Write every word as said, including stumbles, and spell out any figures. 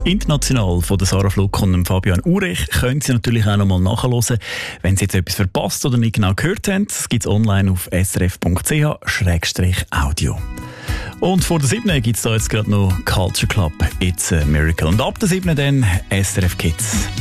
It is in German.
International von der Sarah Fluck und dem Fabian Urech können Sie natürlich auch noch mal nachhören, wenn Sie jetzt etwas verpasst oder nicht genau gehört haben. Das gibt es online auf s r f punkt c h slash audio. Und vor der siebten gibt es da jetzt gerade noch Culture Club It's a Miracle. Und ab der siebten dann S R F Kids.